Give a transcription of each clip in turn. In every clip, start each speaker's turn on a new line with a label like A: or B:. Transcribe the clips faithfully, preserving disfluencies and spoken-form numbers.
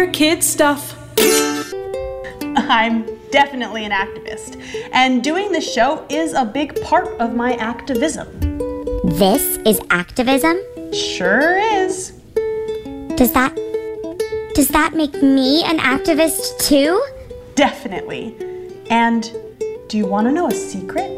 A: Kid stuff. I'm definitely an activist, and doing this show is a big part of my activism.
B: This is activism?
A: Sure is.
B: Does that... Does that make me an activist too?
A: Definitely. And do you want to know a secret?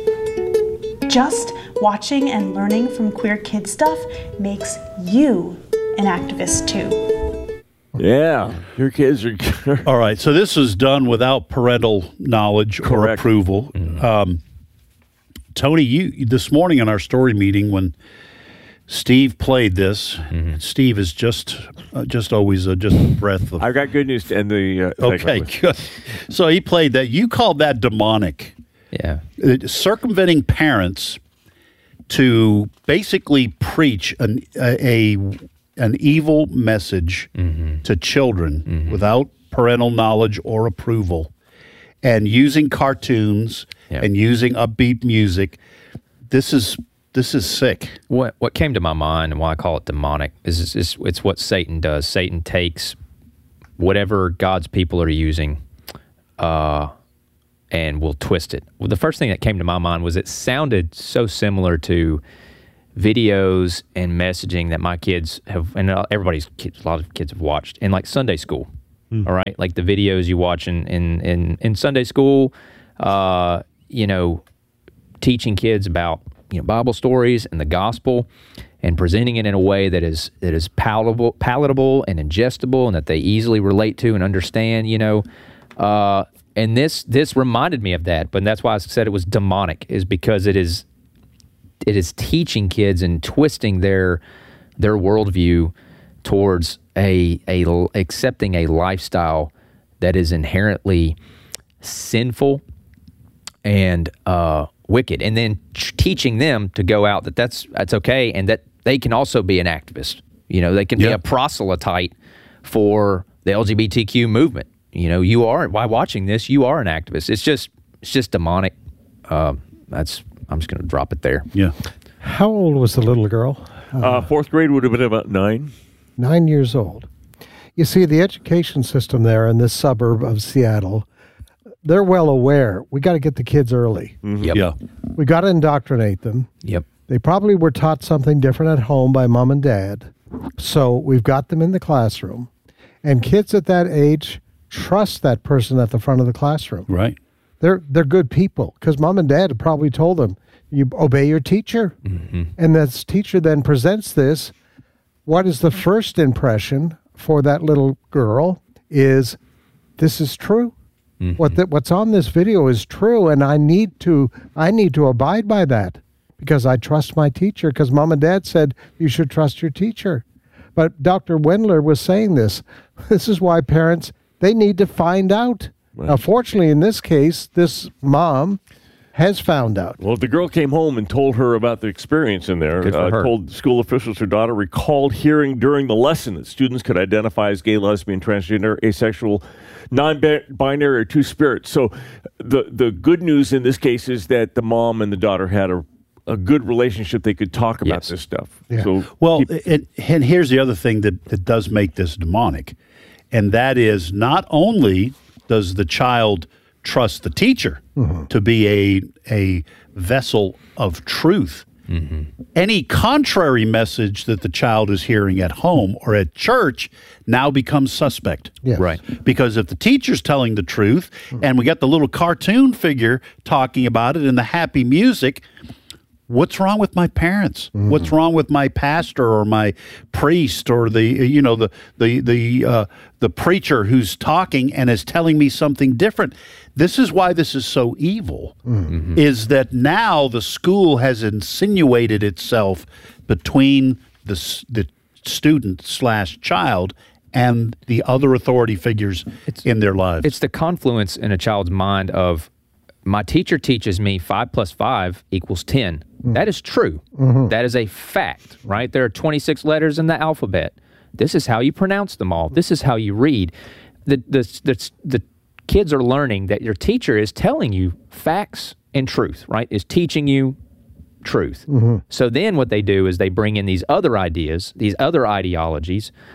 A: Just watching and learning from Queer Kid Stuff makes you an activist too.
C: Yeah, your kids are...
D: All right, so this is done without parental knowledge
C: Correct.
D: or approval. Mm-hmm. Um, Tony, you this morning in our story meeting when Steve played this, mm-hmm. Steve is just uh, just always uh, just a breath of...
C: I got good news to end the... Uh,
D: okay, good. So he played that. You called that demonic.
E: Yeah.
D: Uh, circumventing parents to basically preach an, a... a an evil message mm-hmm. to children mm-hmm. without parental knowledge or approval, and using cartoons yep. and using upbeat music. This is this is sick.
E: What what came to my mind and why I call it demonic is, is, is it's what Satan does. Satan takes whatever God's people are using uh, and will twist it. Well, the first thing that came to my mind was it sounded so similar to videos and messaging that my kids have, and everybody's kids, a lot of kids have watched in like Sunday school. Mm. All right, like the videos you watch in in in, in Sunday school, uh, you know, teaching kids about you know Bible stories and the gospel, and presenting it in a way that is that is palatable, palatable and ingestible, and that they easily relate to and understand. You know, uh, and this this reminded me of that, but that's why I said it was demonic, is because it is. It is teaching kids and twisting their their worldview towards a a accepting a lifestyle that is inherently sinful and uh, wicked, and then ch- teaching them to go out that that's that's okay, and that they can also be an activist. You know, they can yep. be a proselyte for the L G B T Q movement. You know, you are by watching this, you are an activist. It's just it's just demonic. Uh, that's. I'm just going to drop it there.
D: Yeah.
F: How old was the little girl?
C: Uh, uh, fourth grade would have been about nine.
F: Nine years old. You see, the education system there in this suburb of Seattle, they're well aware. We got to get the kids early.
D: Mm-hmm. Yep. Yeah.
F: We got to indoctrinate them.
E: Yep.
F: They probably were taught something different at home by mom and dad. So we've got them in the classroom. And kids at that age trust that person at the front of the classroom.
D: Right.
F: They're they're good people because mom and dad have probably told them, you obey your teacher. Mm-hmm. And this teacher then presents this. What is the first impression for that little girl is this is true. Mm-hmm. What the, what's on this video is true, and I need to I need to abide by that because I trust my teacher, because mom and dad said you should trust your teacher. But Doctor Wendler was saying this. This is why parents, they need to find out. Right. Now, fortunately, in this case, this mom has found out.
C: Well, the girl came home and told her about the experience in there. Uh, told school officials her daughter recalled hearing during the lesson that students could identify as gay, lesbian, transgender, asexual, non-binary, or two-spirit. So the the good news in this case is that the mom and the daughter had a a good relationship. They could talk about yes. this stuff.
D: Yeah.
C: So
D: well,
C: keep,
D: it, and here's the other thing that, that does make this demonic, and that is not only does the child trust the teacher mm-hmm. to be a a vessel of truth, mm-hmm. any contrary message that the child is hearing at home or at church now becomes suspect.
F: Yes.
E: Right.
D: Because if the teacher's telling the truth mm-hmm. and we got the little cartoon figure talking about it and the happy music, what's wrong with my parents? Mm-hmm. What's wrong with my pastor or my priest or the you know the the the uh, the preacher who's talking and is telling me something different? This is why this is so evil. Mm-hmm. Is that now the school has insinuated itself between the the student slash child and the other authority figures it's, in their lives.
E: It's the confluence in a child's mind of, my teacher teaches me five plus five equals ten. Mm. That is true. Mm-hmm. That is a fact, right? There are twenty-six letters in the alphabet. This is how you pronounce them all. This is how you read. The the the, the kids are learning that your teacher is telling you facts and truth, right? Is teaching you truth. Mm-hmm. So then what they do is they bring in these other ideas, these other ideologies,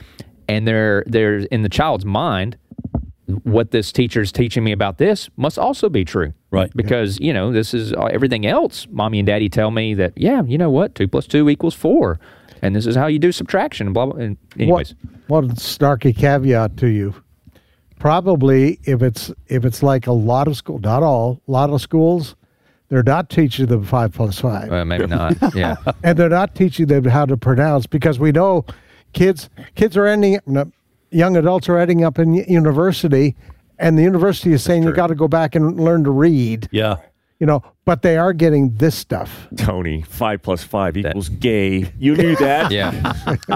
E: And they're, they're in the child's mind, what this teacher is teaching me about this must also be true.
D: Right.
E: Because, yeah. you know, this is uh, everything else. Mommy and daddy tell me that, yeah, you know what? Two plus two equals four. And this is how you do subtraction and blah, blah. And anyways.
F: What, one snarky caveat to you. Probably if it's if it's like a lot of schools, not all, a lot of schools, they're not teaching them five plus five.
E: Uh, maybe not, yeah.
F: And they're not teaching them how to pronounce, because we know kids kids are ending no, young adults are ending up in university, and the university is saying you got to go back and learn to read.
D: Yeah.
F: You know, but they are getting this stuff.
C: Tony, five plus five equals that. Gay. You knew that?
E: Yeah.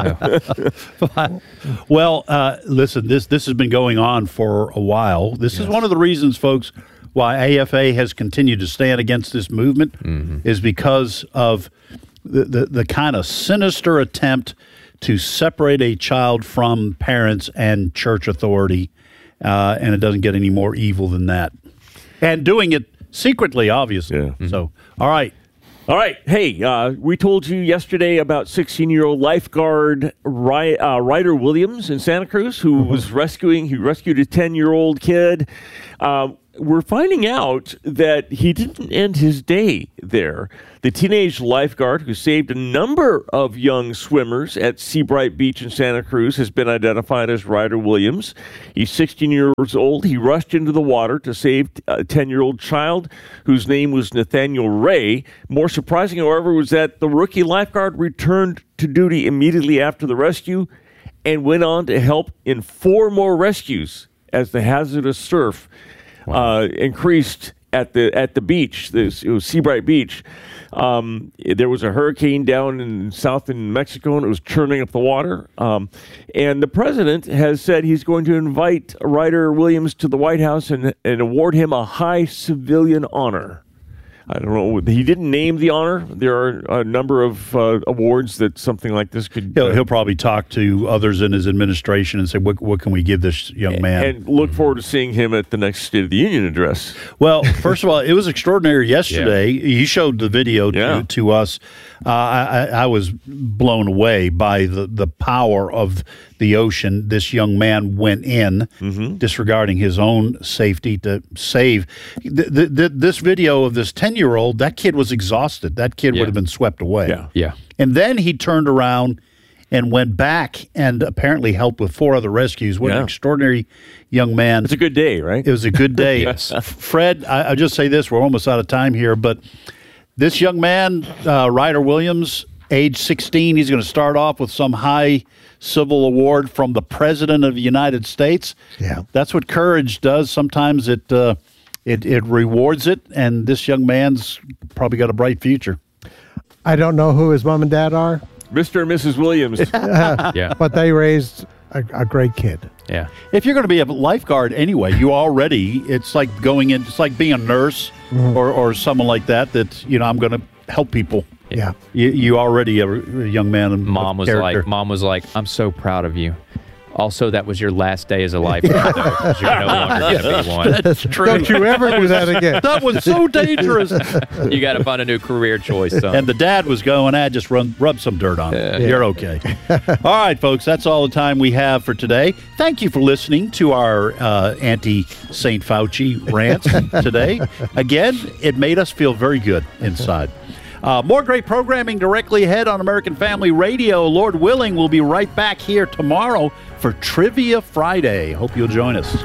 D: Well, uh, listen, this this has been going on for a while. This yes. is one of the reasons, folks, why A F A has continued to stand against this movement mm-hmm. is because of the, the, the kind of sinister attempt to separate a child from parents and church authority, uh, and it doesn't get any more evil than that. And doing it secretly, obviously. Yeah. Mm-hmm. So, all right.
C: All right. Hey, uh, we told you yesterday about sixteen-year-old lifeguard Ry- uh, Ryder Williams in Santa Cruz, who mm-hmm. was rescuing, he rescued a ten-year-old kid. Uh, we're finding out that he didn't end his day there. The teenage lifeguard who saved a number of young swimmers at Seabright Beach in Santa Cruz has been identified as Ryder Williams. He's sixteen years old. He rushed into the water to save a ten-year-old child whose name was Nathaniel Ray. More surprising, however, was that the rookie lifeguard returned to duty immediately after the rescue and went on to help in four more rescues as the hazardous surf Wow. Uh, increased at the at the beach. This, it was Seabright Beach. Um, there was a hurricane down in south in Mexico, and it was churning up the water. Um, and the president has said he's going to invite Ryder Williams to the White House and, and award him a high civilian honor. I don't know. He didn't name the honor. There are a number of uh, awards that something like this could.
D: He'll, uh, he'll probably talk to others in his administration and say, "What, what can we give this young man?"
C: And look forward to seeing him at the next State of the Union address.
D: Well, first of all, it was extraordinary yesterday. Yeah. He showed the video to, yeah. to us. Uh, I, I was blown away by the, the power of the ocean. This young man went in, mm-hmm. disregarding his own safety to save. The, the, the, this video of this ten-year-old, that kid was exhausted. That kid yeah. would have been swept away.
E: Yeah, yeah.
D: And then he turned around and went back and apparently helped with four other rescues. What yeah. an extraordinary young man.
C: It's a good day, right?
D: It was a good day. Yes. Fred, I, I'll just say this. We're almost out of time here, but this young man, uh, Ryder Williams, age sixteen, he's going to start off with some high civil award from the President of the United States.
F: Yeah.
D: That's what courage does. Sometimes it, uh, it, it rewards it, and this young man's probably got a bright future.
F: I don't know who his mom and dad are.
C: Mister and Missus Williams.
F: uh, yeah. But they raised a, a great kid.
E: Yeah.
D: If you're going to be a lifeguard anyway, you already, it's like going in, it's like being a nurse mm-hmm. or, or someone like that, that, you know, I'm going to help people.
F: Yeah.
D: You, you already a, a young man. And
E: mom was
D: character.
E: like, mom was like, I'm so proud of you. Also, that was your last day as a lifeguard, though. You're no longer going to be one.
F: That's true. Don't you ever do that again.
D: That was so dangerous.
E: You got to find a new career choice, son.
D: And the dad was going, ah, just run, rub some dirt on it. Yeah. You're okay. All right, folks, that's all the time we have for today. Thank you for listening to our uh, anti-Saint Fauci rants today. Again, it made us feel very good inside. Uh, more great programming directly ahead on American Family Radio. Lord willing, we'll be right back here tomorrow for Trivia Friday. Hope you'll join us.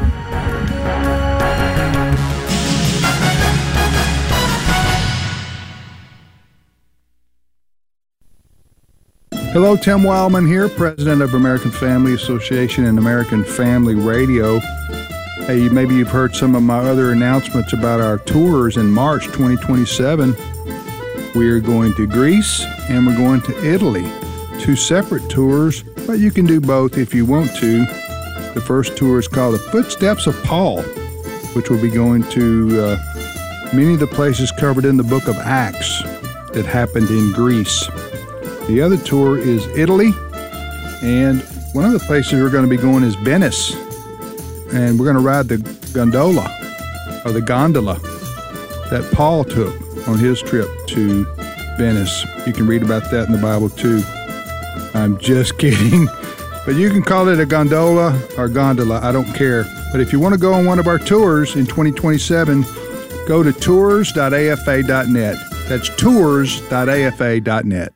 G: Hello, Tim Wildman here, President of American Family Association and American Family Radio. Hey, maybe you've heard some of my other announcements about our tours in March twenty twenty-seven. We're going to Greece and we're going to Italy. Two separate tours, but you can do both if you want to. The first tour is called The Footsteps of Paul, which will be going to uh, many of the places covered in the book of Acts that happened in Greece. The other tour is Italy, and one of the places we're going to be going is Venice. And we're going to ride the gondola, or the gondola, that Paul took on his trip to Venice. You can read about that in the Bible too. I'm just kidding. But you can call it a gondola or gondola, I don't care. But if you want to go on one of our tours in twenty twenty-seven, go to tours dot a f a dot net. That's tours dot a f a dot net.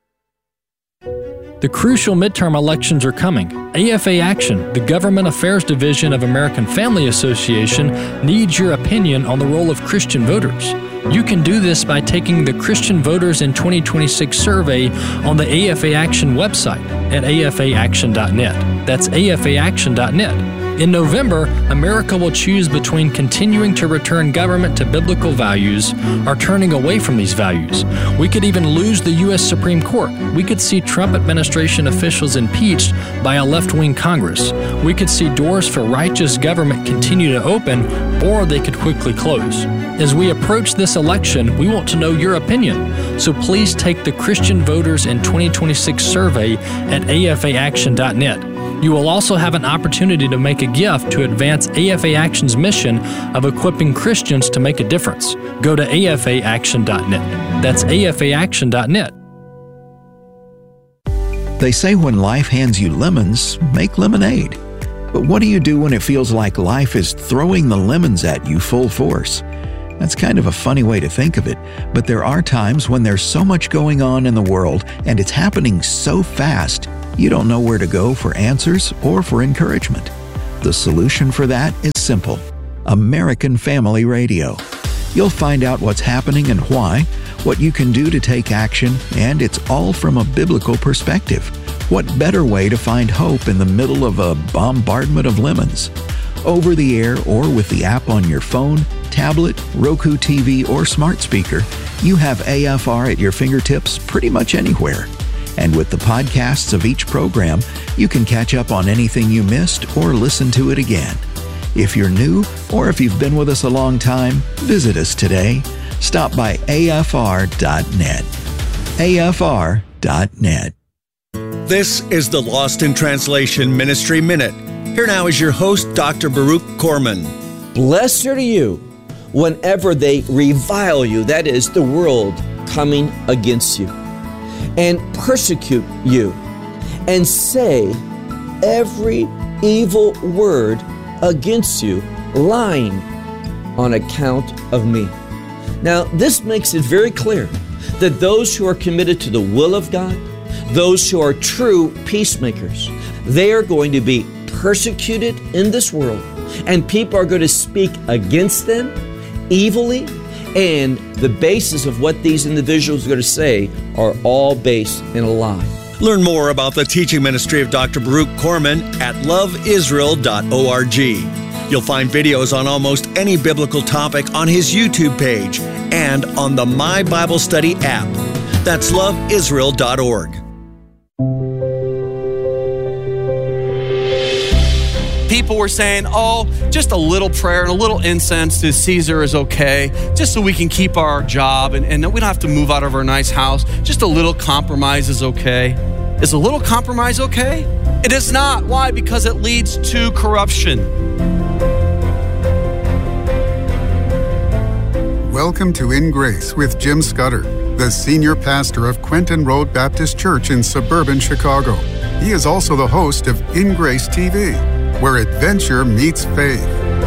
H: The crucial midterm elections are coming. A F A Action, the Government Affairs Division of American Family Association, needs your opinion on the role of Christian voters. You can do this by taking the Christian Voters in twenty twenty-six survey on the A F A Action website at a f a action dot net. That's a f a action dot net. In November, America will choose between continuing to return government to biblical values or turning away from these values. We could even lose the U S Supreme Court. We could see Trump administration officials impeached by a left-wing Congress. We could see doors for righteous government continue to open, or they could quickly close. As we approach this election, we want to know your opinion. So please take the Christian Voters in twenty twenty-six survey at a f a action dot net. You will also have an opportunity to make a gift to advance A F A Action's mission of equipping Christians to make a difference. Go to a f a action dot net. That's a f a action dot net.
I: They say when life hands you lemons, make lemonade. But what do you do when it feels like life is throwing the lemons at you full force? That's kind of a funny way to think of it, but there are times when there's so much going on in the world and it's happening so fast, you don't know where to go for answers or for encouragement. The solution for that is simple: American Family Radio. You'll find out what's happening and why, what you can do to take action, and it's all from a biblical perspective. What better way to find hope in the middle of a bombardment of lemons? Over the air or with the app on your phone, tablet, Roku T V, or smart speaker, you have A F R at your fingertips pretty much anywhere. And with the podcasts of each program, you can catch up on anything you missed or listen to it again. If you're new or if you've been with us a long time, visit us today. Stop by a f r dot net. a f r dot net.
J: This is the Lost in Translation Ministry Minute. Here now is your host, Doctor Baruch Korman.
K: Blessed are you whenever they revile you, that is, the world coming against you, and persecute you, and say every evil word against you, lying on account of me. Now, this makes it very clear that those who are committed to the will of God, those who are true peacemakers, they are going to be persecuted in this world, and people are going to speak against them evilly, and the basis of what these individuals are going to say are all based in a lie.
J: Learn more about the teaching ministry of Doctor Baruch Korman at love israel dot org. You'll find videos on almost any biblical topic on his YouTube page and on the My Bible Study app. That's love israel dot org.
L: People were saying, oh, just a little prayer and a little incense to Caesar is okay, just so we can keep our job and, and we don't have to move out of our nice house. Just a little compromise is okay. Is a little compromise okay? It is not. Why? Because it leads to corruption.
M: Welcome to In Grace with Jim Scudder, the senior pastor of Quentin Road Baptist Church in suburban Chicago. He is also the host of In Grace T V, where adventure meets faith.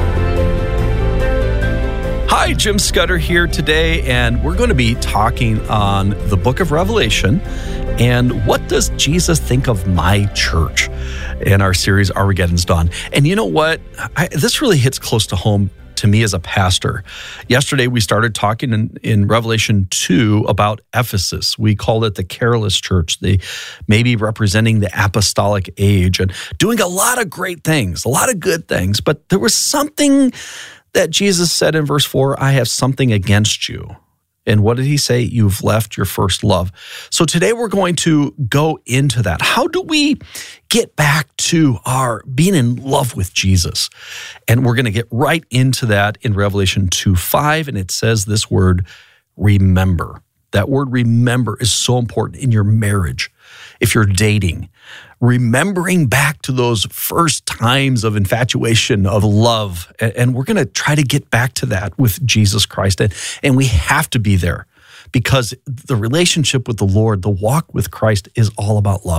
N: Hi, Jim Scudder here today, and we're going to be talking on the book of Revelation and what does Jesus think of my church in our series Armageddon's Dawn. And you know what? I, this really hits close to home to me as a pastor. Yesterday, we started talking in, in Revelation two about Ephesus. We called it the careless church, the maybe representing the apostolic age and doing a lot of great things, a lot of good things. But there was something that Jesus said in verse four, I have something against you. And what did he say? You've left your first love. So today we're going to go into that. How do we get back to our being in love with Jesus? And we're going to get right into that in Revelation two five. And it says this word, remember. That word remember is so important in your marriage. If you're dating, remembering back to those first times of infatuation, of love. And we're going to try to get back to that with Jesus Christ. And, and we have to be there because the relationship with the Lord, the walk with Christ is all about love.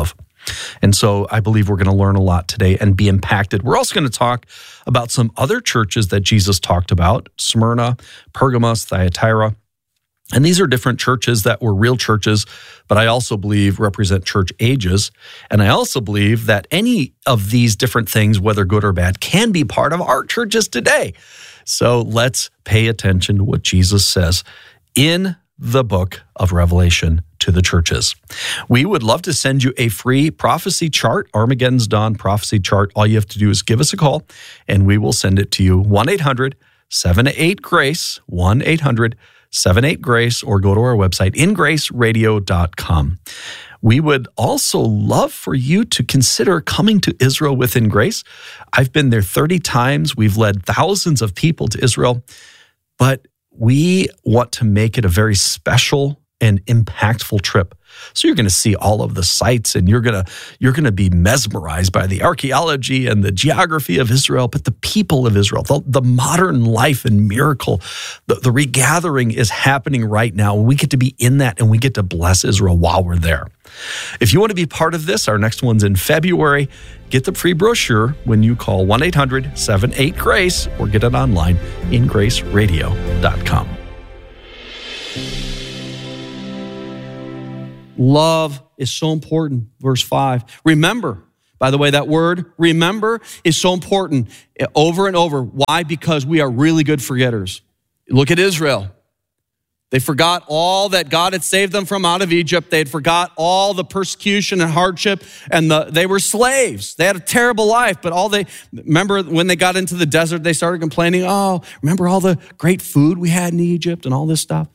N: And so I believe we're going to learn a lot today and be impacted. We're also going to talk about some other churches that Jesus talked about, Smyrna, Pergamos, Thyatira. And these are different churches that were real churches, but I also believe represent church ages. And I also believe that any of these different things, whether good or bad, can be part of our churches today. So let's pay attention to what Jesus says in the book of Revelation to the churches. We would love to send you a free prophecy chart, Armageddon's Dawn prophecy chart. All you have to do is give us a call, and we will send it to you. one eight hundred seven eight GRACE, one eight hundred seven eight GRACE, or go to our website, in grace radio dot com. We would also love for you to consider coming to Israel within Grace. I've been there thirty times. We've led thousands of people to Israel, but we want to make it a very special and impactful trip. So you're going to see all of the sites, and you're going to you're going to be mesmerized by the archaeology and the geography of Israel, but the people of Israel, the, the modern life and miracle, the, the regathering is happening right now. We get to be in that, and we get to bless Israel while we're there. If you want to be part of this, our next one's in February. Get the free brochure when you call one eight hundred seven eight GRACE or get it online, in grace radio dot com.
L: Love is so important. Verse five. Remember, by the way, that word remember is so important over and over. Why? Because we are really good forgetters. Look at Israel. They forgot all that God had saved them from out of Egypt. They had forgot all the persecution and hardship, and the, they were slaves. They had a terrible life, but all they, remember when they got into the desert, they started complaining, oh, remember all the great food we had in Egypt and all this stuff?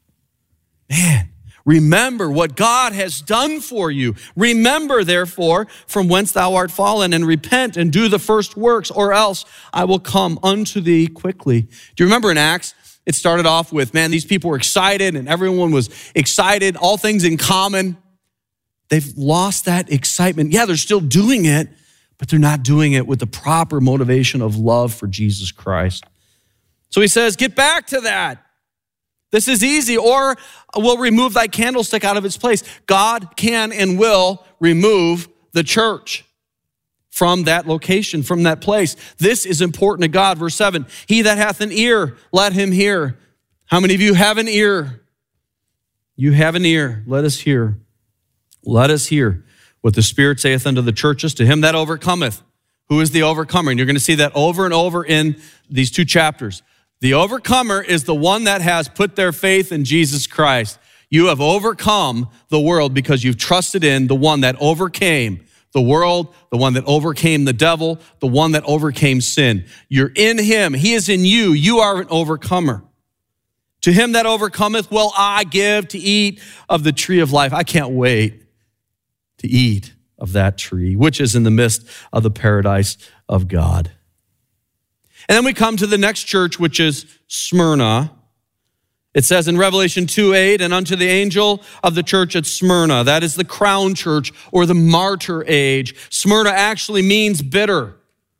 L: Man, remember what God has done for you. Remember, therefore, from whence thou art fallen, and repent and do the first works, or else I will come unto thee quickly. Do you remember in Acts? It started off with, man, these people were excited and everyone was excited, all things in common. They've lost that excitement. Yeah, they're still doing it, but they're not doing it with the proper motivation of love for Jesus Christ. So he says, get back to that. This is easy, or we'll remove thy candlestick out of its place. God can and will remove the church from that location, from that place. This is important to God. Verse seven, he that hath an ear, let him hear. How many of you have an ear? You have an ear. Let us hear. Let us hear what the Spirit saith unto the churches. To him that overcometh. Who is the overcomer? And you're going to see that over and over in these two chapters. The overcomer is the one that has put their faith in Jesus Christ. You have overcome the world because you've trusted in the one that overcame the world, the one that overcame the devil, the one that overcame sin. You're in him. He is in you. You are an overcomer. To him that overcometh will I give to eat of the tree of life. I can't wait to eat of that tree, which is in the midst of the paradise of God. And then we come to the next church, which is Smyrna. It says in Revelation two eight, and unto the angel of the church at Smyrna, that is the crown church or the martyr age. Smyrna actually means bitter.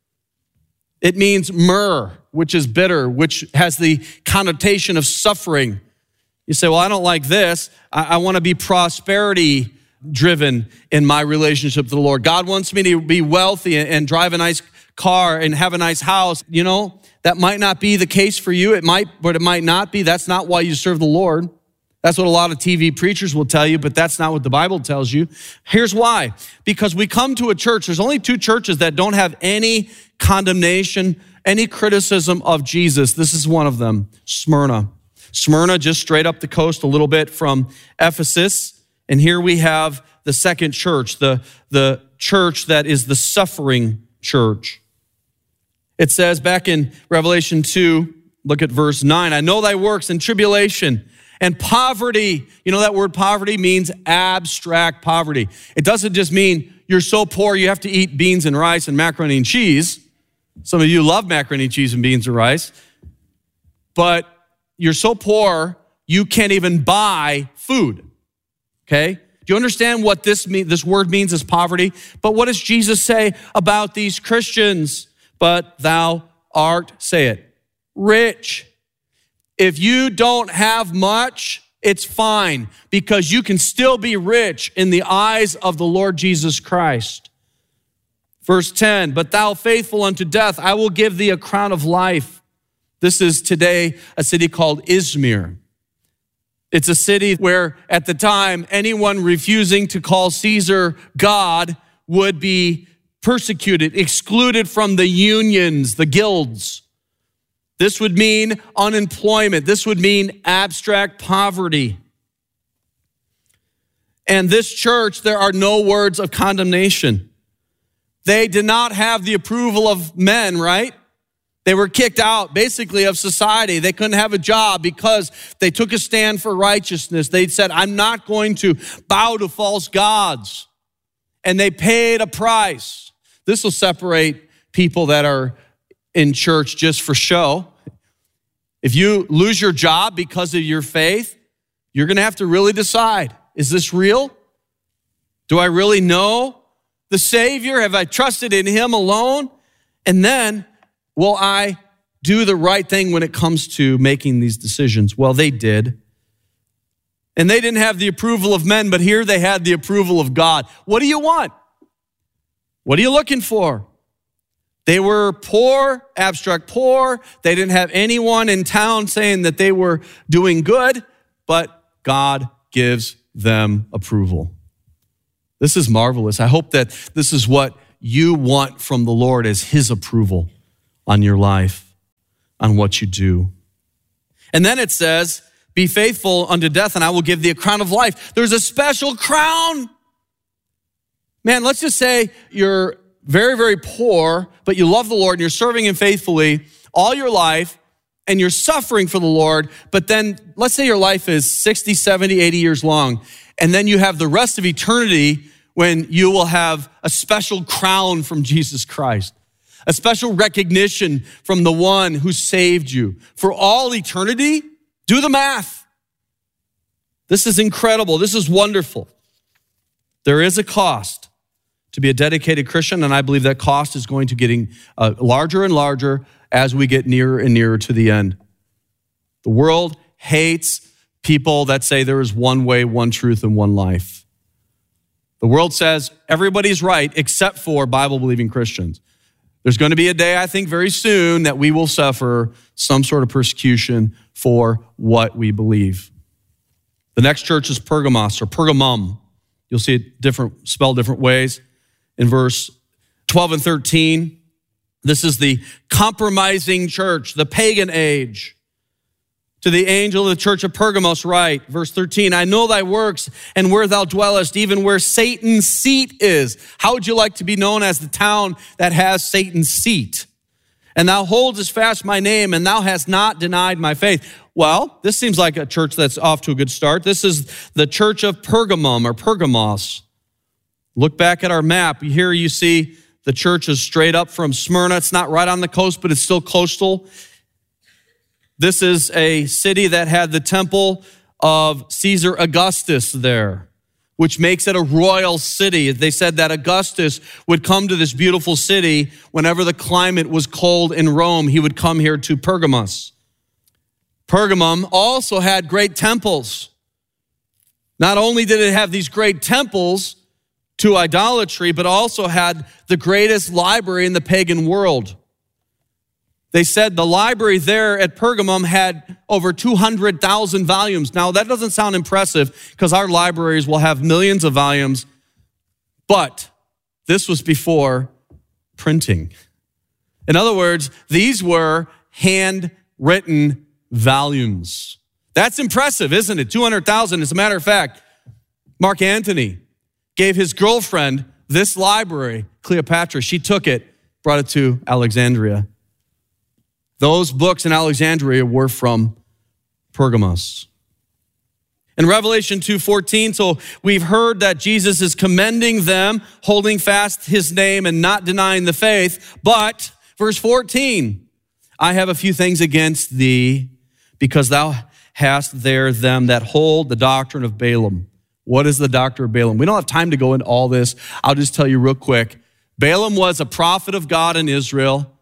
L: It means myrrh, which is bitter, which has the connotation of suffering. You say, well, I don't like this. I, I want to be prosperity driven in my relationship to the Lord. God wants me to be wealthy and, and drive a nice car and have a nice house. You know, that might not be the case for you. It might, but it might not be. That's not why you serve the Lord. That's what a lot of T V preachers will tell you, but that's not what the Bible tells you. Here's why. Because we come to a church, there's only two churches that don't have any condemnation, any criticism of Jesus. This is one of them, Smyrna. Smyrna, just straight up the coast a little bit from Ephesus. And here we have the second church, the, the church that is the suffering church. It says back in Revelation two, look at verse nine, I know thy works and tribulation and poverty. You know that word poverty means abstract poverty. It doesn't just mean you're so poor you have to eat beans and rice and macaroni and cheese. Some of you love macaroni and cheese and beans and rice. But you're so poor you can't even buy food. Okay? Do you understand what this mean, this word means is poverty? But what does Jesus say about these Christians? But thou art, say it, rich. If you don't have much it's fine because you can still be rich in the eyes of the Lord Jesus Christ. Verse ten, but thou faithful unto death, I will give thee a crown of life. This is today a city called Izmir. It's a city where at the time, anyone refusing to call Caesar God would be persecuted, excluded from the unions, the guilds. This would mean unemployment. This would mean abstract poverty. And this church, there are no words of condemnation. They did not have the approval of men, right? They were kicked out, basically, of society. They couldn't have a job because they took a stand for righteousness. They said, I'm not going to bow to false gods. And they paid a price. This will separate people that are in church just for show. If you lose your job because of your faith, you're going to have to really decide, is this real? Do I really know the Savior? Have I trusted in him alone? And then, will I do the right thing when it comes to making these decisions? Well, they did. And they didn't have the approval of men, but here they had the approval of God. What do you want? What are you looking for? They were poor, abstract poor. They didn't have anyone in town saying that they were doing good, but God gives them approval. This is marvelous. I hope that this is what you want from the Lord, as his approval on your life, on what you do. And then it says, be faithful unto death, and I will give thee a crown of life. There's a special crown. Man, let's just say you're very, very poor, but you love the Lord and you're serving him faithfully all your life and you're suffering for the Lord, but then let's say your life is sixty, seventy, eighty years long, and then you have the rest of eternity when you will have a special crown from Jesus Christ, a special recognition from the one who saved you. For all eternity, do the math. This is incredible. This is wonderful. There is a cost to be a dedicated Christian, and I believe that cost is going to getting uh, larger and larger as we get nearer and nearer to the end. The world hates people that say there is one way, one truth, and one life. The world says everybody's right except for Bible-believing Christians. There's going to be a day, I think, very soon that we will suffer some sort of persecution for what we believe. The next church is Pergamos or Pergamum. You'll see it different, spelled different ways. In verse twelve and thirteen, this is the compromising church, the pagan age. To the angel of the church of Pergamos write, verse thirteen, I know thy works and where thou dwellest, even where Satan's seat is. How would you like to be known as the town that has Satan's seat? And thou holdest fast my name, and thou hast not denied my faith. Well, this seems like a church that's off to a good start. This is the church of Pergamum or Pergamos. Look back at our map. Here you see the church is straight up from Smyrna. It's not right on the coast, but it's still coastal. This is a city that had the temple of Caesar Augustus there, which makes it a royal city. They said that Augustus would come to this beautiful city whenever the climate was cold in Rome. He would come here to Pergamos. Pergamum also had great temples. Not only did it have these great temples to idolatry, but also had the greatest library in the pagan world. They said the library there at Pergamum had over two hundred thousand volumes. Now, that doesn't sound impressive because our libraries will have millions of volumes, but this was before printing. In other words, these were handwritten volumes. That's impressive, isn't it? two hundred thousand. As a matter of fact, Mark Antony gave his girlfriend this library, Cleopatra. She took it, brought it to Alexandria. Those books in Alexandria were from Pergamos. In Revelation two fourteen, so we've heard that Jesus is commending them, holding fast his name and not denying the faith. But verse fourteen, I have a few things against thee, because thou hast there them that hold the doctrine of Balaam. What is the doctrine of Balaam? We don't have time to go into all this. I'll just tell you real quick. Balaam was a prophet of God in Israel.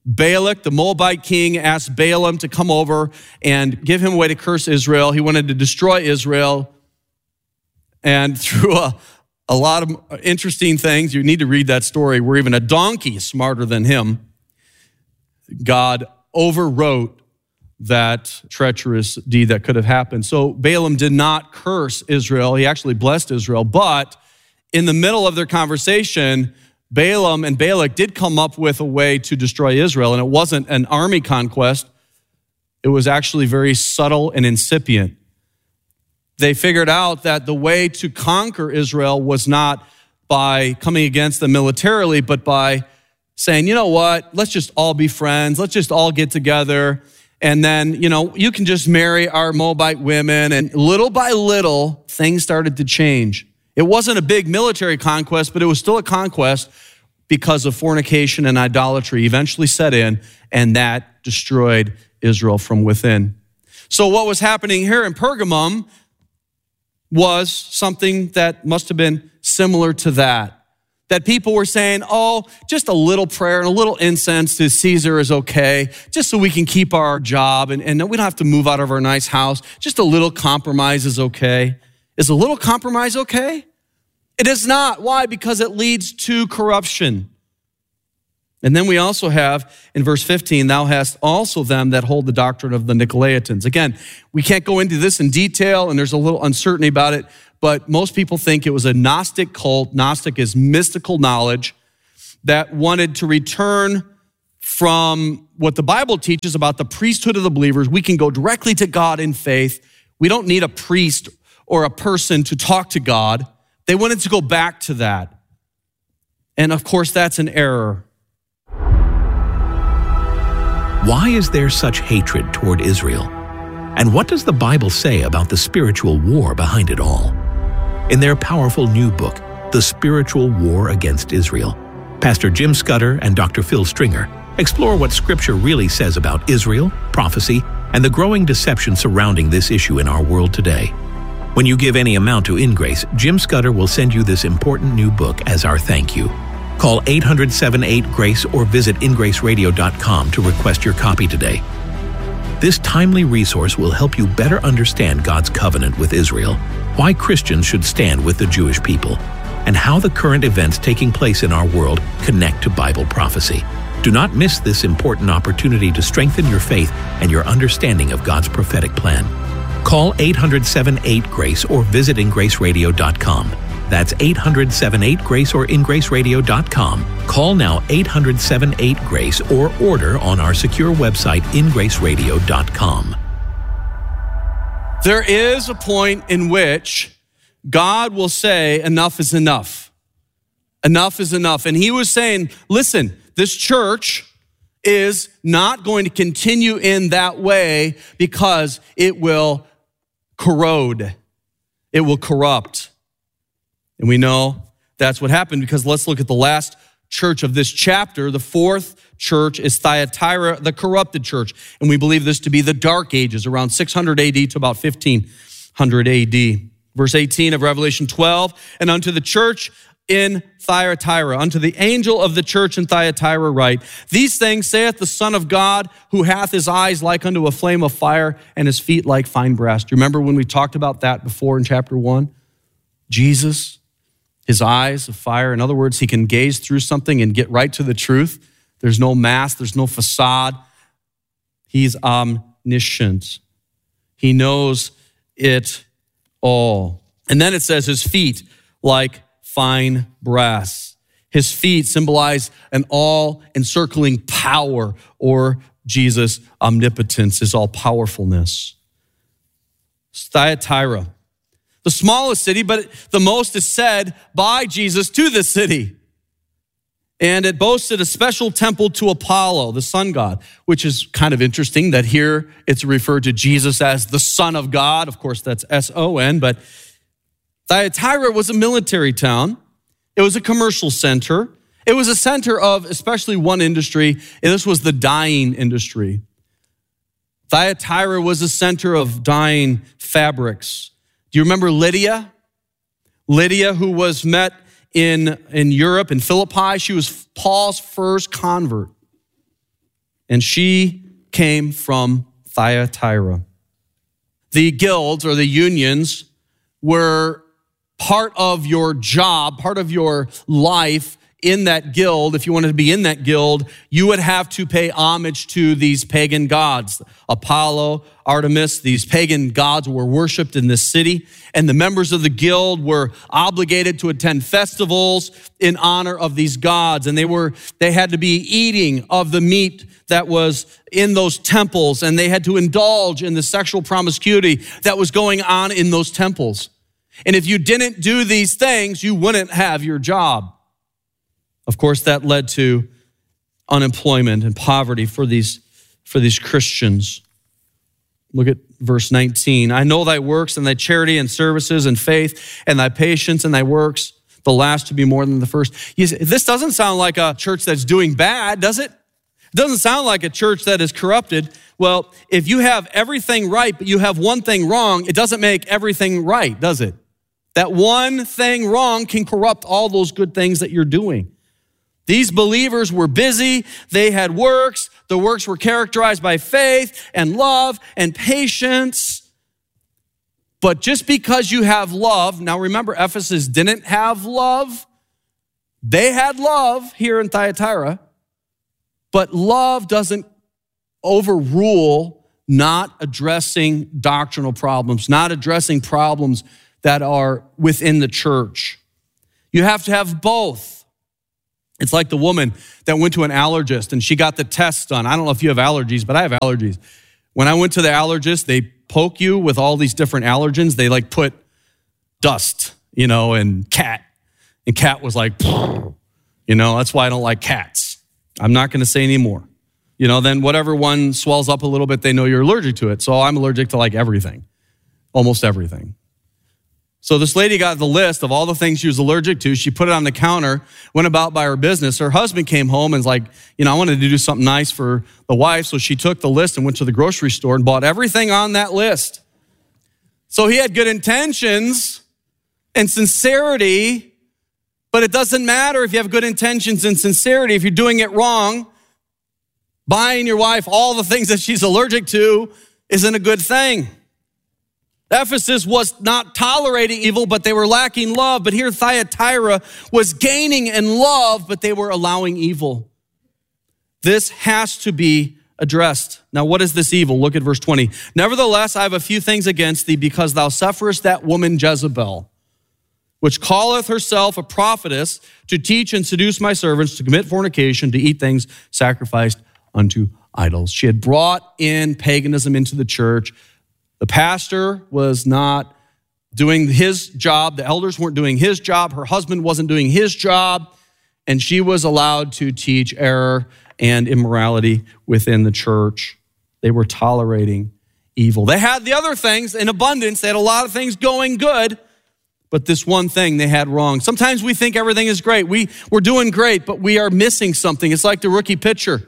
L: Balak, the Moabite king, asked Balaam to come over and give him a way to curse Israel. He wanted to destroy Israel. And through a, a lot of interesting things, you need to read that story, where even a donkey is smarter than him, God overwrote that treacherous deed that could have happened. So Balaam did not curse Israel. He actually blessed Israel. But in the middle of their conversation, Balaam and Balak did come up with a way to destroy Israel, and it wasn't an army conquest. It was actually very subtle and incipient. They figured out that the way to conquer Israel was not by coming against them militarily, but by saying, you know what, let's just all be friends. Let's just all get together. And then, you know, you can just marry our Moabite women. And little by little, things started to change. It wasn't a big military conquest, but it was still a conquest because of fornication and idolatry eventually set in, and that destroyed Israel from within. So what was happening here in Pergamum was something that must have been similar to that. That people were saying, oh, just a little prayer and a little incense to Caesar is okay, just so we can keep our job and, and we don't have to move out of our nice house. Just a little compromise is okay. Is a little compromise okay? It is not. Why? Because it leads to corruption. And then we also have in verse fifteen, thou hast also them that hold the doctrine of the Nicolaitans. Again, we can't go into this in detail, and there's a little uncertainty about it, but most people think it was a Gnostic cult. Gnostic is mystical knowledge that wanted to return from what the Bible teaches about the priesthood of the believers. We can go directly to God in faith. We don't need a priest or a person to talk to God. They wanted to go back to that. And of course, that's an error.
O: Why is there such hatred toward Israel? And what does the Bible say about the spiritual war behind it all? In their powerful new book, The Spiritual War Against Israel, Pastor Jim Scudder and Doctor Phil Stringer explore what Scripture really says about Israel, prophecy, and the growing deception surrounding this issue in our world today. When you give any amount to InGrace, Jim Scudder will send you this important new book as our thank you. Call eight hundred, seven eight, GRACE or visit in grace radio dot com to request your copy today. This timely resource will help you better understand God's covenant with Israel, why Christians should stand with the Jewish people, and how the current events taking place in our world connect to Bible prophecy. Do not miss this important opportunity to strengthen your faith and your understanding of God's prophetic plan. Call eight hundred, seven eight, GRACE or visit in grace radio dot com. That's eight hundred, seven eight, GRACE or in grace radio dot com. Call now eight hundred, seven eight, GRACE or order on our secure website in grace radio dot com.
L: There is a point in which God will say, enough is enough. Enough is enough. And he was saying, listen, this church is not going to continue in that way because it will corrode. It will corrupt. And we know that's what happened because let's look at the last church of this chapter. The fourth church is Thyatira, the corrupted church. And we believe this to be the Dark Ages, around six hundred A D to about fifteen hundred A D. Verse eighteen of Revelation twelve, and unto the church in Thyatira, unto the angel of the church in Thyatira write, these things saith the Son of God, who hath his eyes like unto a flame of fire and his feet like fine brass. Do you remember when we talked about that before in chapter one? Jesus, his eyes of fire. In other words, he can gaze through something and get right to the truth. There's no mask. There's no facade. He's omniscient. He knows it all. And then it says his feet like fine brass. His feet symbolize an all-encircling power, or Jesus' omnipotence, his all-powerfulness. Thyatira, the smallest city, but the most is said by Jesus to the city. And it boasted a special temple to Apollo, the sun god, which is kind of interesting that here it's referred to Jesus as the Son of God. Of course, that's S O N, but Thyatira was a military town. It was a commercial center. It was a center of especially one industry, and this was the dyeing industry. Thyatira was a center of dyeing fabrics. Do you remember Lydia? Lydia, who was met in, in Europe, in Philippi. She was Paul's first convert. and she came from Thyatira. The guilds or the unions were part of your job, part of your life in that guild. If you wanted to be in that guild, you would have to pay homage to these pagan gods. Apollo, Artemis, these pagan gods were worshiped in this city, and the members of the guild were obligated to attend festivals in honor of these gods, and they were they had to be eating of the meat that was in those temples, and they had to indulge in the sexual promiscuity that was going on in those temples. And if you didn't do these things, you wouldn't have your job. Of course, that led to unemployment and poverty for these, for these Christians. Look at verse nineteen. I know thy works and thy charity and services and faith and thy patience and thy works, the last to be more than the first. You say, this doesn't sound like a church that's doing bad, does it? It doesn't sound like a church that is corrupted. Well, if you have everything right, but you have one thing wrong, it doesn't make everything right, does it? That one thing wrong can corrupt all those good things that you're doing. These believers were busy. They had works. The works were characterized by faith and love and patience. But just because you have love, now remember, Ephesus didn't have love. They had love here in Thyatira, but love doesn't overrule not addressing doctrinal problems, not addressing problems that are within the church. You have to have both. It's like the woman that went to an allergist and she got the test done. I don't know if you have allergies, but I have allergies. When I went to the allergist, they poke you with all these different allergens. They like put dust, you know, and cat. And cat was like, you know, that's why I don't like cats. I'm not going to say any more. You know, then whatever one swells up a little bit, they know you're allergic to it. So I'm allergic to like everything, almost everything. So this lady got the list of all the things she was allergic to. She put it on the counter, went about by her business. Her husband came home and was like, you know, I wanted to do something nice for the wife. So she took the list and went to the grocery store and bought everything on that list. So he had good intentions and sincerity, but it doesn't matter if you have good intentions and sincerity. If you're doing it wrong, buying your wife all the things that she's allergic to isn't a good thing. Ephesus was not tolerating evil, but they were lacking love. But here Thyatira was gaining in love, but they were allowing evil. This has to be addressed. Now, what is this evil? Look at verse twenty. Nevertheless, I have a few things against thee, because thou sufferest that woman Jezebel, which calleth herself a prophetess, to teach and seduce my servants to commit fornication, to eat things sacrificed unto idols. She had brought in paganism into the church. The pastor was not doing his job. The elders weren't doing his job. Her husband wasn't doing his job. And she was allowed to teach error and immorality within the church. They were tolerating evil. They had the other things in abundance. They had a lot of things going good, but this one thing they had wrong. Sometimes we think everything is great. We, we're doing great, but we are missing something. It's like the rookie pitcher.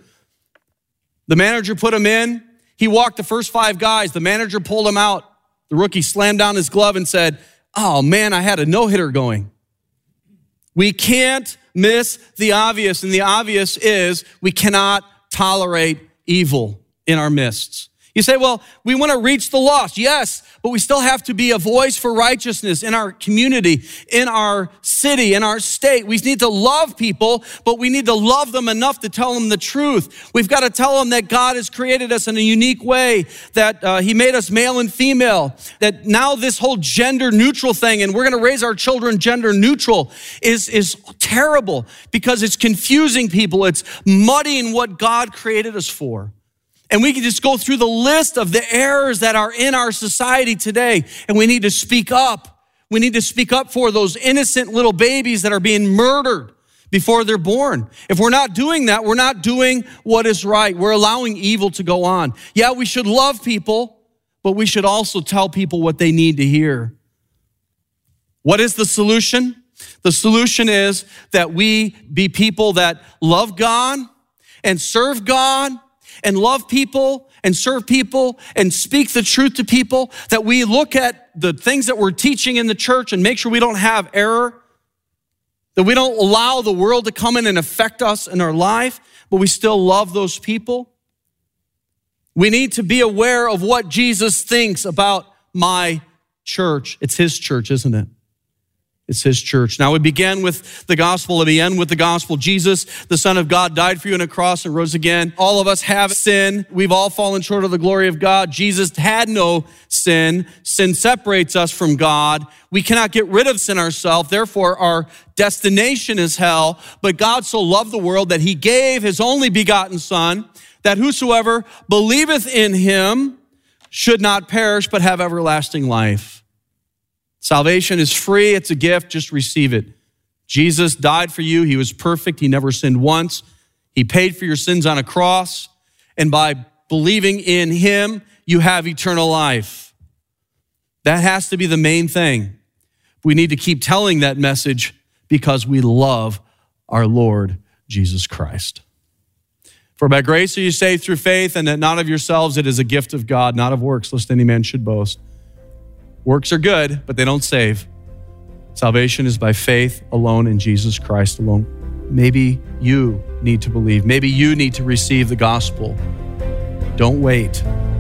L: The manager put him in. He walked the first five guys. The manager pulled him out. The rookie slammed down his glove and said, oh man, I had a no-hitter going. We can't miss the obvious, and the obvious is we cannot tolerate evil in our midst. You say, well, we want to reach the lost. Yes, but we still have to be a voice for righteousness in our community, in our city, in our state. We need to love people, but we need to love them enough to tell them the truth. We've got to tell them that God has created us in a unique way, that uh, he made us male and female, that now this whole gender neutral thing, and we're going to raise our children gender neutral, is, is terrible because it's confusing people. It's muddying what God created us for. And we can just go through the list of the errors that are in our society today. And we need to speak up. We need to speak up for those innocent little babies that are being murdered before they're born. If we're not doing that, we're not doing what is right. We're allowing evil to go on. Yeah, we should love people, but we should also tell people what they need to hear. What is the solution? The solution is that we be people that love God and serve God and love people and serve people and speak the truth to people, that we look at the things that we're teaching in the church and make sure we don't have error, that we don't allow the world to come in and affect us in our life, but we still love those people. We need to be aware of what Jesus thinks about my church. It's his church, isn't it? It's his church. Now we begin with the gospel and we end with the gospel. Jesus, the Son of God, died for you on a cross and rose again. All of us have sin. We've all fallen short of the glory of God. Jesus had no sin. Sin separates us from God. We cannot get rid of sin ourselves. Therefore, our destination is hell. But God so loved the world that he gave his only begotten Son, that whosoever believeth in him should not perish, but have everlasting life. Salvation is free. It's a gift. Just receive it. Jesus died for you. He was perfect. He never sinned once. He paid for your sins on a cross. And by believing in him, you have eternal life. That has to be the main thing. We need to keep telling that message because we love our Lord Jesus Christ. For by grace are you saved through faith, and that not of yourselves, it is a gift of God, not of works, lest any man should boast. Works are good, but they don't save. Salvation is by faith alone in Jesus Christ alone. Maybe you need to believe. Maybe you need to receive the gospel. Don't wait.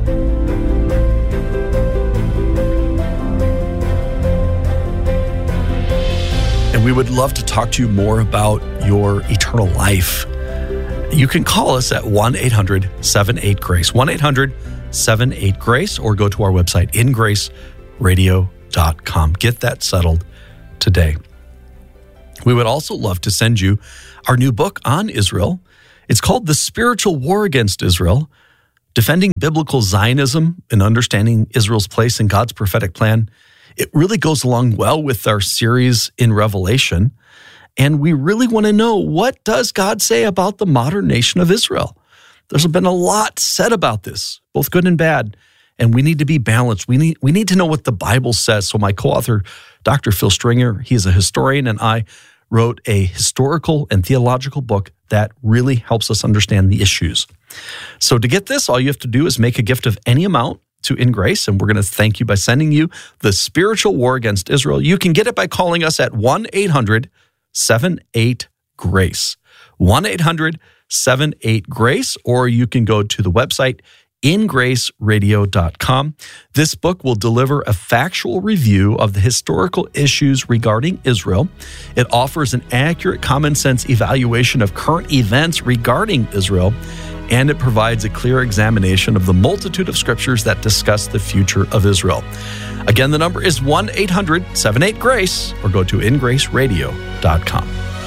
N: And we would love to talk to you more about your eternal life. You can call us at one eight hundred seven eight GRACE, one eight hundred seven eight GRACE, or go to our website, in grace radio dot com. Get that settled today. We would also love to send you our new book on Israel. It's called The Spiritual War Against Israel, Defending Biblical Zionism and Understanding Israel's Place in God's Prophetic Plan. It really goes along well with our series in Revelation. And we really want to know, what does God say about the modern nation of Israel? There's been a lot said about this, both good and bad. And we need to be balanced. We need we need to know what the Bible says. So my co-author, Doctor Phil Stringer, he's a historian, and I wrote a historical and theological book that really helps us understand the issues. So to get this, all you have to do is make a gift of any amount to In Grace, and we're going to thank you by sending you The Spiritual War Against Israel. You can get it by calling us at one eight hundred seven eight GRACE, one eight hundred seven eight GRACE, or you can go to the website, in grace radio dot com. This book will deliver a factual review of the historical issues regarding Israel. It offers an accurate, common sense evaluation of current events regarding Israel, and it provides a clear examination of the multitude of scriptures that discuss the future of Israel. Again, the number is one eight hundred seven eight GRACE, or go to in grace radio dot com.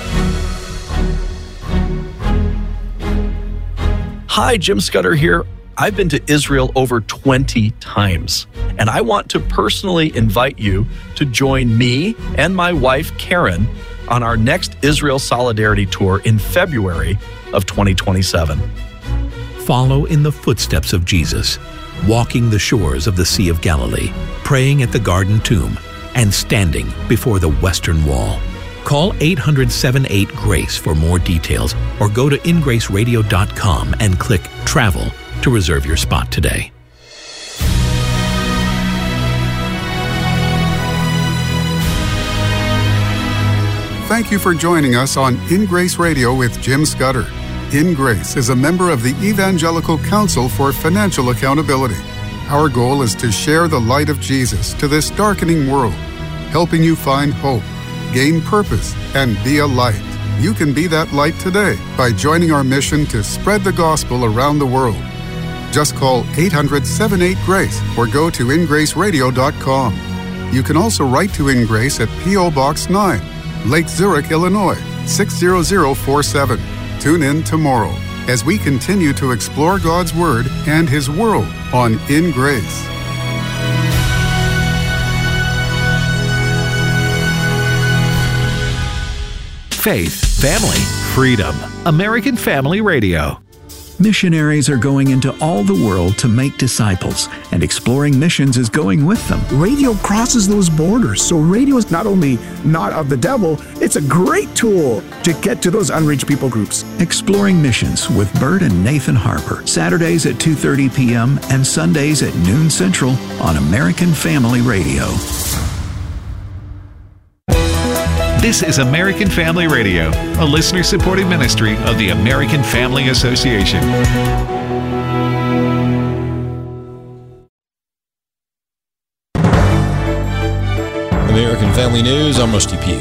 N: Hi, Jim Scudder here. I've been to Israel over twenty times, and I want to personally invite you to join me and my wife, Karen, on our next Israel Solidarity Tour in February of twenty twenty-seven.
O: Follow in the footsteps of Jesus, walking the shores of the Sea of Galilee, praying at the Garden Tomb, and standing before the Western Wall. Call eight hundred seven eight GRACE for more details, or go to in grace radio dot com and click Travel to reserve your spot today.
M: Thank you for joining us on In Grace Radio with Jim Scudder. In Grace is a member of the Evangelical Council for Financial Accountability. Our goal is to share the light of Jesus to this darkening world, helping you find hope, gain purpose, and be a light. You can be that light today by joining our mission to spread the gospel around the world. Just call eight hundred seven eight GRACE or go to in grace radio dot com. You can also write to In Grace at P O Box nine, Lake Zurich, Illinois, six zero zero four seven. Tune in tomorrow as we continue to explore God's Word and His world on In Grace.
O: Faith, family, freedom. American Family Radio.
I: Missionaries are going into all the world to make disciples, and Exploring Missions is going with them.
P: Radio crosses those borders, so radio is not only not of the devil, it's a great tool to get to those unreached people groups.
I: Exploring Missions with Bert and Nathan Harper, Saturdays at two thirty p.m. and Sundays at noon Central on American Family Radio.
Q: This is American Family Radio, a listener-supported ministry of the American Family Association.
R: Family News, I'm Rusty Pugh.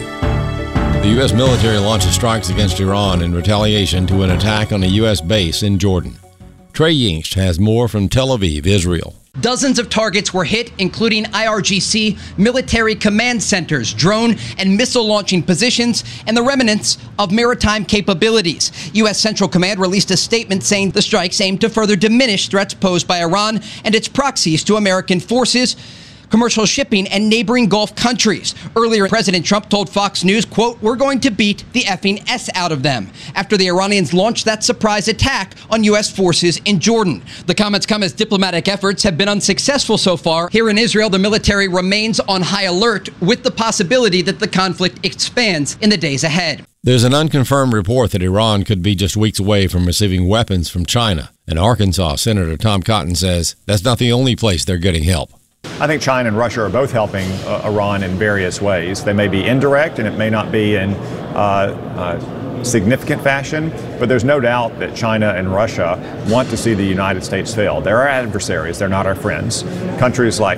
R: The U S military launches strikes against Iran in retaliation to an attack on a U S base in Jordan. Trey Yingst has more from Tel Aviv, Israel.
S: Dozens of targets were hit, including I R G C, military command centers, drone and missile launching positions, and the remnants of maritime capabilities. U S Central Command released a statement saying the strikes aim to further diminish threats posed by Iran and its proxies to American forces, commercial shipping, and neighboring Gulf countries. Earlier, President Trump told Fox News, quote, "We're going to beat the effing S out of them," after the Iranians launched that surprise attack on U S forces in Jordan. The comments come as diplomatic efforts have been unsuccessful so far. Here in Israel, the military remains on high alert with the possibility that the conflict expands in the days ahead.
R: There's an unconfirmed report that Iran could be just weeks away from receiving weapons from China. In Arkansas, Senator Tom Cotton says that's not the only place they're getting help.
T: I think China and Russia are both helping uh, Iran in various ways. They may be indirect, and it may not be in uh, uh, significant fashion, but there's no doubt that China and Russia want to see the United States fail. They're our adversaries. They're not our friends. Countries like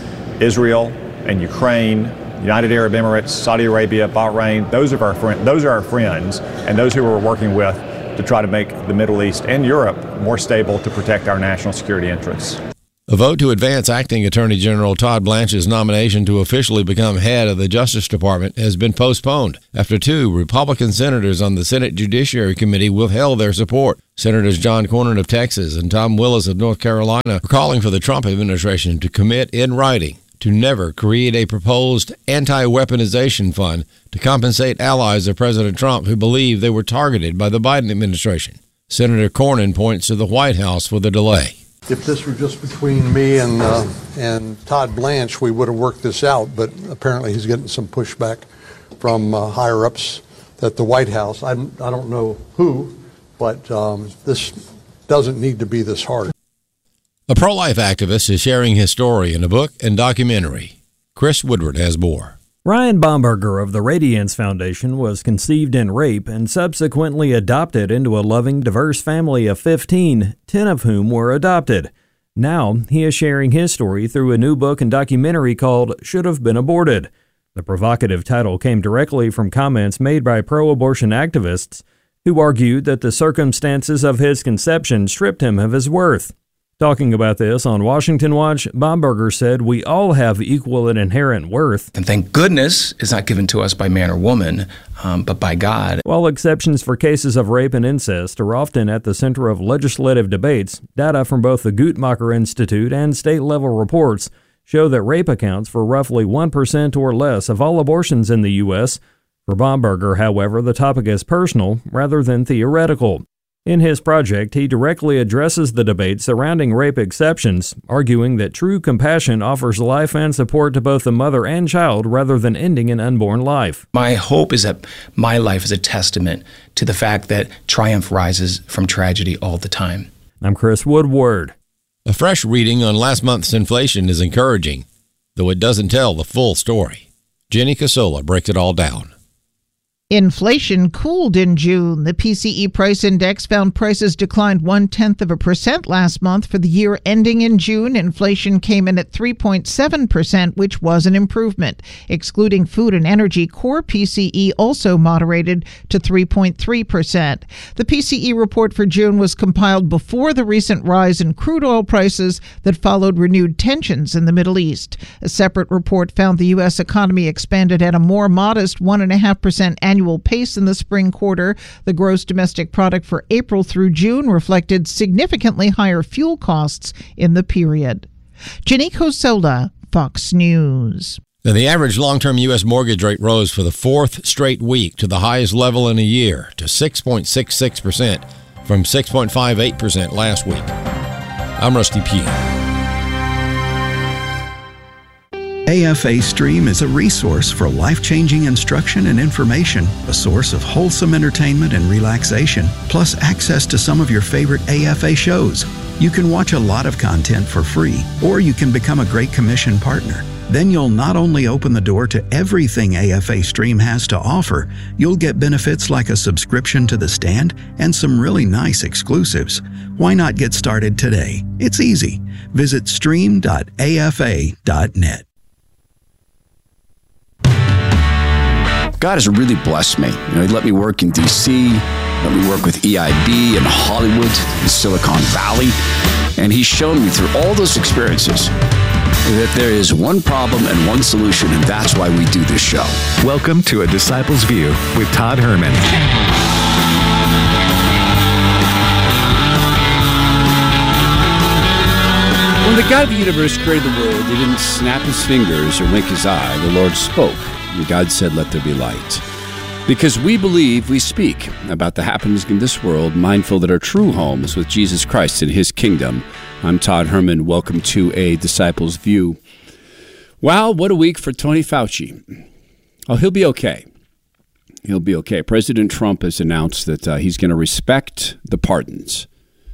T: Israel and Ukraine, United Arab Emirates, Saudi Arabia, Bahrain, those are our friend, those are our friends, and those who we're working with to try to make the Middle East and Europe more stable to protect our national security interests.
R: A vote to advance Acting Attorney General Todd Blanche's nomination to officially become head of the Justice Department has been postponed after two Republican senators on the Senate Judiciary Committee withheld their support. Senators John Cornyn of Texas and Tom Willis of North Carolina are calling for the Trump administration to commit in writing to never create a proposed anti-weaponization fund to compensate allies of President Trump who believe they were targeted by the Biden administration. Senator Cornyn points to the White House for the delay.
U: If this were just between me and uh, and Todd Blanche, we would have worked this out. But apparently, he's getting some pushback from uh, higher ups at the White House. I I don't know who, but um, this doesn't need to be this hard.
R: A pro-life activist is sharing his story in a book and documentary. Chris Woodward has more.
V: Ryan Bomberger of the Radiance Foundation was conceived in rape and subsequently adopted into a loving, diverse family of fifteen, ten of whom were adopted. Now, he is sharing his story through a new book and documentary called Should Have Been Aborted. The provocative title came directly from comments made by pro-abortion activists who argued that the circumstances of his conception stripped him of his worth. Talking about this on Washington Watch, Bomberger said, "We all have equal and inherent worth.
W: And thank goodness it's not given to us by man or woman, um, but by God."
V: While exceptions for cases of rape and incest are often at the center of legislative debates, data from both the Guttmacher Institute and state-level reports show that rape accounts for roughly one percent or less of all abortions in the U S. For Bomberger, however, the topic is personal rather than theoretical. In his project, he directly addresses the debate surrounding rape exceptions, arguing that true compassion offers life and support to both the mother and child rather than ending an unborn life.
W: My hope is that my life is a testament to the fact that triumph rises from tragedy all the time.
V: I'm Chris Woodward.
R: A fresh reading on last month's inflation is encouraging, though it doesn't tell the full story. Jenny Casola breaks it all down.
X: Inflation cooled in June. The P C E price index found prices declined one-tenth of a percent last month. For the year ending in June, inflation came in at three point seven percent, which was an improvement. Excluding food and energy, core P C E also moderated to three point three percent. The P C E report for June was compiled before the recent rise in crude oil prices that followed renewed tensions in the Middle East. A separate report found the U S economy expanded at a more modest one point five percent annual pace in the spring quarter. The gross domestic product for April through June reflected significantly higher fuel costs in the period. Jenny Cosola, Fox News.
R: Now, the average long-term U S mortgage rate rose for the fourth straight week to the highest level in a year, to six point six six percent from six point five eight percent last week. I'm Rusty Pugh.
I: A F A Stream is a resource for life-changing instruction and information, a source of wholesome entertainment and relaxation, plus access to some of your favorite A F A shows. You can watch a lot of content for free, or you can become a Great Commission partner. Then you'll not only open the door to everything A F A Stream has to offer, you'll get benefits like a subscription to The Stand and some really nice exclusives. Why not get started today? It's easy. Visit stream dot A F A dot net.
A: God has really blessed me. You know, he let me work in D C, let me work with E I B in Hollywood, in Silicon Valley, and he's shown me through all those experiences that there is one problem and one solution, and that's why we do this show.
Q: Welcome to A Disciple's View with Todd Herman.
B: When the God of the universe created the world, he didn't snap his fingers or wink his eye. The Lord spoke, and God said, "Let there be light." Because we believe, we speak about the happenings in this world, mindful that our true home is with Jesus Christ in his kingdom. I'm Todd Herman. Welcome to A Disciple's View. Wow, what a week for Tony Fauci. Oh, he'll be okay. He'll be okay. President Trump has announced that uh, he's going to respect the pardons.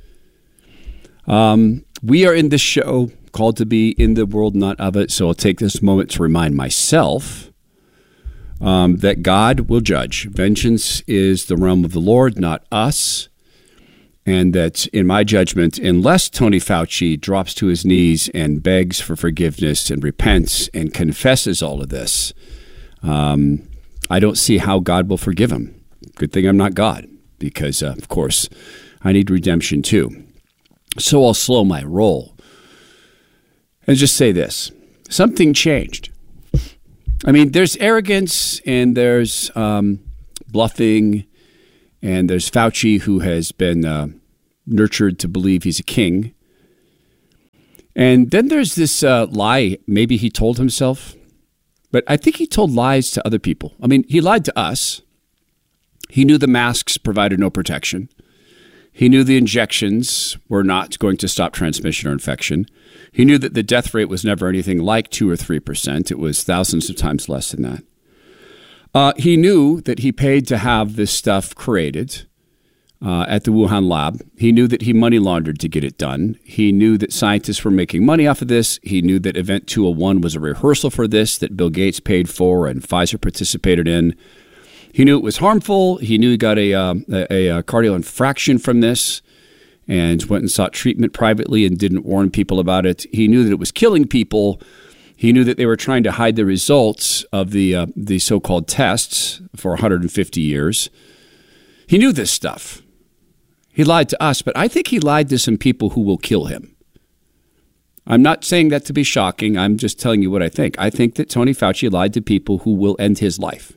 B: Um, we are in this show called to be in the world, not of it. So I'll take this moment to remind myself um, that God will judge. Vengeance is the realm of the Lord, not us. And that, in my judgment, unless Tony Fauci drops to his knees and begs for forgiveness and repents and confesses all of this, um, I don't see how God will forgive him. Good thing I'm not God, because, uh, of course, I need redemption too. So I'll slow my roll and just say this. Something changed. I mean, there's arrogance and there's um, bluffing, and there's Fauci, who has been uh, nurtured to believe he's a king. And then there's this uh, lie maybe he told himself, but I think he told lies to other people. I mean, he lied to us. He knew the masks provided no protection. He knew the injections were not going to stop transmission or infection. He knew that the death rate was never anything like two or three percent. It was thousands of times less than that. Uh, he knew that he paid to have this stuff created uh, at the Wuhan lab. He knew that he money laundered to get it done. He knew that scientists were making money off of this. He knew that Event two oh one was a rehearsal for this that Bill Gates paid for and Pfizer participated in. He knew it was harmful. He knew he got a, uh, a, a cardio infraction from this and went and sought treatment privately and didn't warn people about it. He knew that it was killing people. He knew that they were trying to hide the results of the uh, the so-called tests for one hundred fifty years. He knew this stuff. He lied to us, but I think he lied to some people who will kill him. I'm not saying that to be shocking. I'm just telling you what I think. I think that Tony Fauci lied to people who will end his life.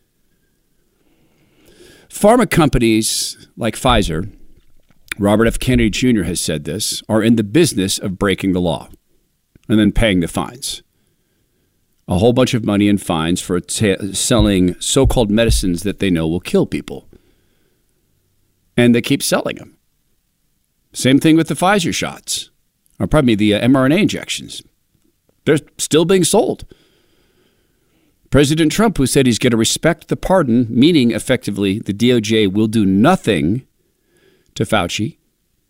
B: Pharma companies like Pfizer, Robert F. Kennedy Junior has said this, are in the business of breaking the law and then paying the fines. A whole bunch of money in fines for t- selling so-called medicines that they know will kill people. And they keep selling them. Same thing with the Pfizer shots, or pardon me, the uh, mRNA injections. They're still being sold. President Trump, who said he's going to respect the pardon, meaning effectively the D O J will do nothing to Fauci,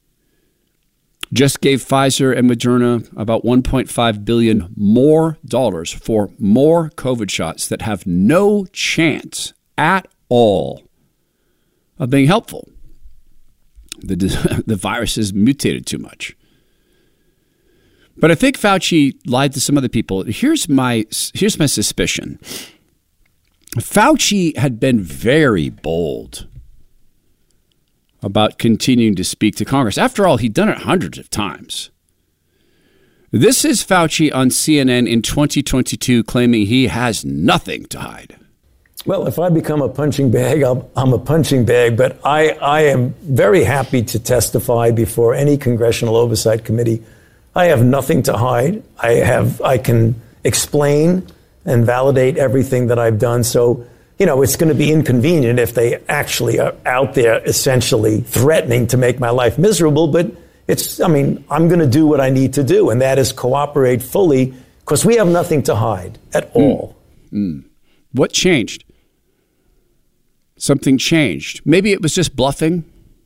B: just gave Pfizer and Moderna about one point five billion dollars more dollars for more COVID shots that have no chance at all of being helpful. The, the virus has mutated too much. But I think Fauci lied to some other people. Here's my, here's my suspicion. Fauci had been very bold about continuing to speak to Congress. After all, he'd done it hundreds of times. This is Fauci on C N N in twenty twenty-two claiming he has nothing to hide.
C: Well, if I become a punching bag, I'll, I'm a punching bag, but I, I am very happy to testify before any congressional oversight committee. I have nothing to hide. I have, I can explain and validate everything that I've done. So, you know, it's going to be inconvenient if they actually are out there essentially threatening to make my life miserable. But it's, I mean, I'm going to do what I need to do, and that is cooperate fully because we have nothing to hide at all.
B: Mm. Mm. What changed? Something changed. Maybe it was just bluffing.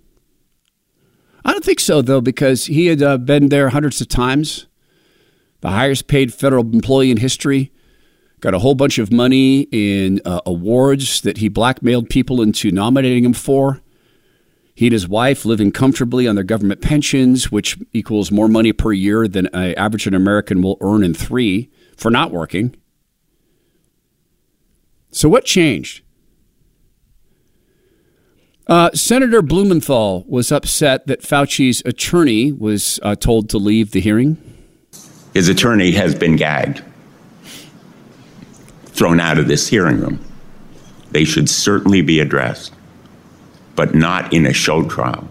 B: I don't think so, though, because he had uh, been there hundreds of times. The highest paid federal employee in history. Got a whole bunch of money in uh, awards that he blackmailed people into nominating him for. He and his wife living comfortably on their government pensions, which equals more money per year than an average American will earn in three for not working. So what changed? Uh, Senator Blumenthal was upset that Fauci's attorney was uh, told to leave the hearing.
D: His attorney has been gagged, thrown out of this hearing room. They should certainly be addressed, but not in a show trial,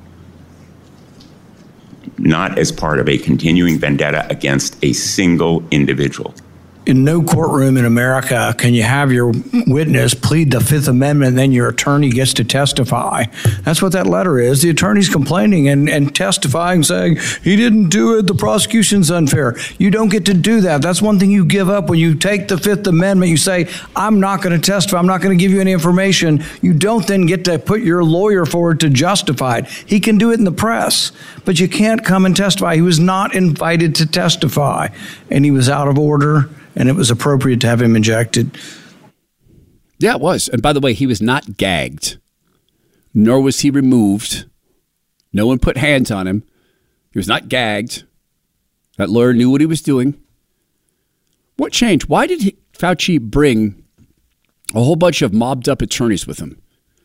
D: not as part of a continuing vendetta against a single individual.
E: In no courtroom in America can you have your witness plead the Fifth Amendment and then your attorney gets to testify. That's what that letter is. The attorney's complaining and, and testifying, saying, he didn't do it, the prosecution's unfair. You don't get to do that. That's one thing you give up when you take the Fifth Amendment. You say, I'm not going to testify. I'm not going to give you any information. You don't then get to put your lawyer forward to justify it. He can do it in the press, but you can't come and testify. He was not invited to testify, and he was out of order. And it was appropriate to have him injected.
B: Yeah, it was. And by the way, he was not gagged, nor was he removed. No one put hands on him. He was not gagged. That lawyer knew what he was doing. What changed? Why did he, Fauci bring a whole bunch of mobbed up attorneys with him?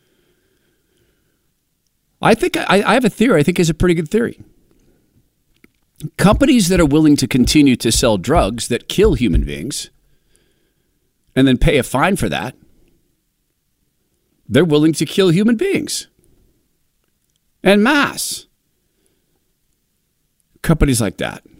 B: I think I, I have a theory. I think it's a pretty good theory. Companies that are willing to continue to sell drugs that kill human beings and then pay a fine for that, they're willing to kill human beings en masse. Companies like that.